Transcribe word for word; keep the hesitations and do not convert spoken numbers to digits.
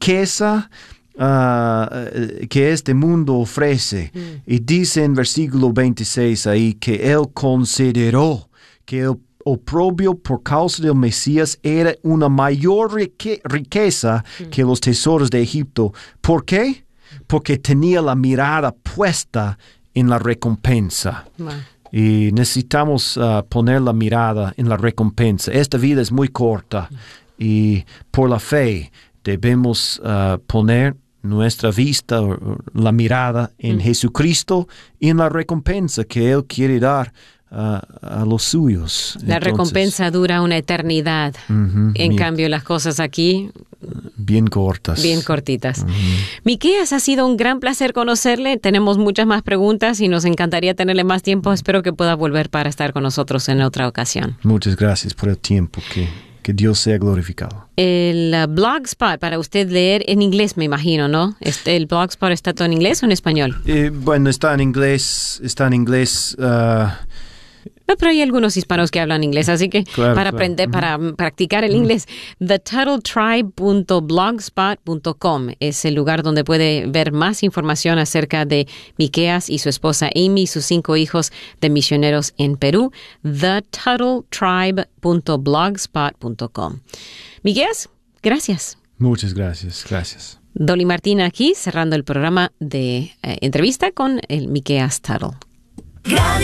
riqueza uh, que este mundo ofrece. Mm. Y dice en versículo veintiséis ahí que él consideró que el oprobio por causa del Mesías era una mayor rique- riqueza mm. que los tesoros de Egipto. ¿Por qué? Porque tenía la mirada puesta en la recompensa. Mm. Y necesitamos uh, poner la mirada en la recompensa. Esta vida es muy corta mm. y por la fe debemos uh, poner nuestra vista, la mirada en mm. Jesucristo y en la recompensa que Él quiere dar Uh, a los suyos. La Entonces, recompensa dura una eternidad. Uh-huh, en bien, cambio, las cosas aquí... Bien cortas. Bien cortitas. Uh-huh. Miqueas, ha sido un gran placer conocerle. Tenemos muchas más preguntas y nos encantaría tenerle más tiempo. Espero que pueda volver para estar con nosotros en otra ocasión. Muchas gracias por el tiempo. Que, que Dios sea glorificado. El uh, Blogspot, para usted leer en inglés, me imagino, ¿no? Este, ¿El Blogspot está todo en inglés o en español? Eh, bueno, está en inglés. Está en inglés... Uh, Pero hay algunos hispanos que hablan inglés, así que claro, para claro. aprender, Uh-huh. para practicar el uh-huh. inglés, the tuttle tribe punto blogspot punto com es el lugar donde puede ver más información acerca de Miqueas y su esposa Amy y sus cinco hijos de misioneros en Perú. the tuttle tribe punto blogspot punto com. Miqueas, gracias. Muchas gracias, gracias. Dolly Martín aquí, cerrando el programa de eh, entrevista con el Miqueas Tuttle.